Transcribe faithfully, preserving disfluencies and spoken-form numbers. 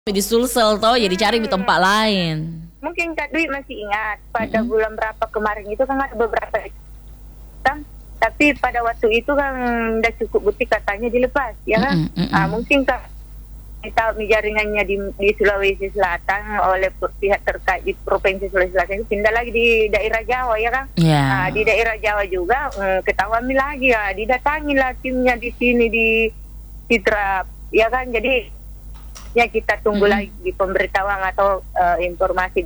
Di Sulsel toh, jadi cari di tempat lain. Mungkin Kak Dwi masih ingat pada Mm-mm. bulan berapa kemarin itu kan ada beberapa kan, tapi pada waktu itu kan udah cukup bukti katanya dilepas, ya kan? Mm-mm, mm-mm. Ah, mungkin Kak kita jaringannya di, di Sulawesi Selatan oleh pihak terkait di Provinsi Sulawesi Selatan itu pindah lagi di daerah Jawa, ya kan? Ya. Nah, di daerah Jawa juga mm, ketahuan lagi ya, didatangi lah timnya di sini di Citra, ya kan? Jadi ya kita tunggu Mm-mm. lagi pemberitahuan atau uh, informasi